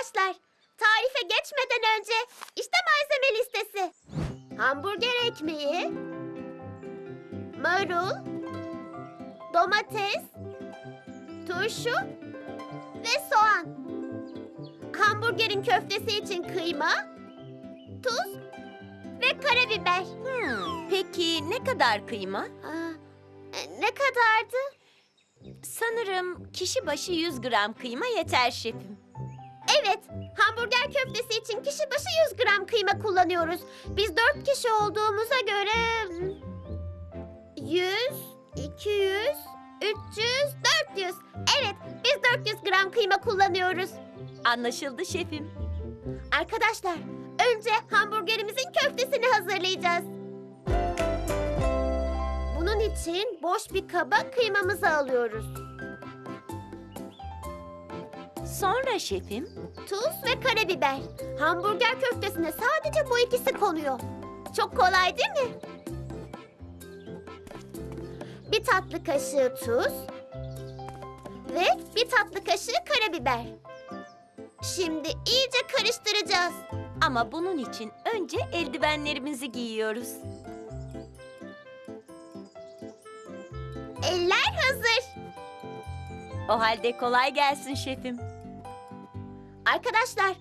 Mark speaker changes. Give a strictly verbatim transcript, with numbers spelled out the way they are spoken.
Speaker 1: Arkadaşlar, tarife geçmeden önce işte malzeme listesi. Hamburger ekmeği, marul, domates, turşu ve soğan. Hamburgerin köftesi için kıyma, tuz ve karabiber.
Speaker 2: Hmm, peki ne kadar kıyma?
Speaker 1: Aa, e, ne kadardı?
Speaker 2: Sanırım kişi başı yüz gram kıyma yeter şefim.
Speaker 1: Evet, hamburger köftesi için kişi başı yüz gram kıyma kullanıyoruz. Biz dört kişi olduğumuza göre hmm, yüz, iki yüz, üç yüz, dört yüz. Evet, biz dört yüz gram kıyma kullanıyoruz.
Speaker 2: Anlaşıldı şefim.
Speaker 1: Arkadaşlar, önce hamburgerimizin köftesini hazırlayacağız. Bunun için boş bir kaba kıymamızı alıyoruz.
Speaker 2: Sonra şefim,
Speaker 1: Tuz ve karabiber. Hamburger köftesine sadece bu ikisi konuyor. Çok kolay değil mi? Bir tatlı kaşığı tuz ve bir tatlı kaşığı karabiber. Şimdi iyice karıştıracağız.
Speaker 2: ama bunun için önce eldivenlerimizi giyiyoruz.
Speaker 1: Eller hazır.
Speaker 2: O halde kolay gelsin şefim.
Speaker 1: Arkadaşlar,